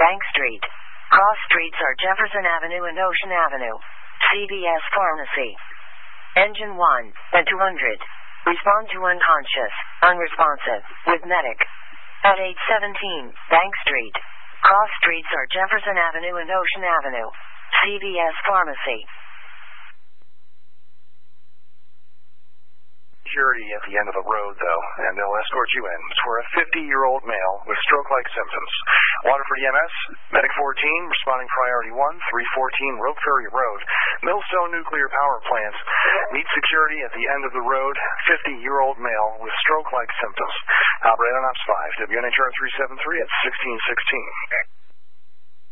Bank Street. Cross streets are Jefferson Avenue and Ocean Avenue. CVS Pharmacy. Engine 1 and 200. Respond to unconscious, unresponsive, with medic. At 817 Bank Street. Cross streets are Jefferson Avenue and Ocean Avenue. CVS Pharmacy. Security at the end of the road, though, and they'll escort you in. It's for a 50-year-old male with stroke-like symptoms. Waterford EMS, Medic 14, responding priority 1, 314 Rope Ferry Road, Millstone Nuclear Power Plant. Meet security at the end of the road, 50-year-old male with stroke-like symptoms. Operator on Ops 5, WNHR 373 at 1616.